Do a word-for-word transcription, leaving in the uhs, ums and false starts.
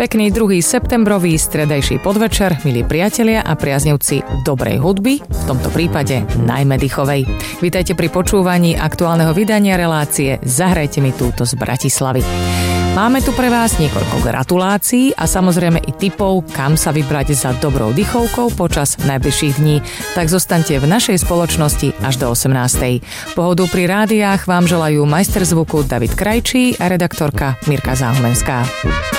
Pekný druhý septembrový stredajší podvečer, milí priatelia a priaznivci dobrej hudby, v tomto prípade najmä dýchovej. Vítajte pri počúvaní aktuálneho vydania relácie Zahrajte mi túto z Bratislavy. Máme tu pre vás niekoľko gratulácií a samozrejme i tipov, kam sa vybrať za dobrou dýchovkou počas najbližších dní. Tak zostaňte v našej spoločnosti až do osemnástej. Pohodu pri rádiách vám želajú majster zvuku David Krajčí a redaktorka Mirka Záhumenská.